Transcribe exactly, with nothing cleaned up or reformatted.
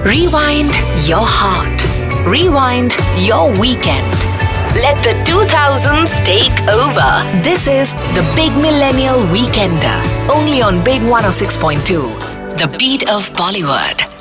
Rewind your heart. Rewind your weekend. Let the two thousands take over. This is the Big Millennial Weekender. Only on Big one oh six point two. The beat of Bollywood.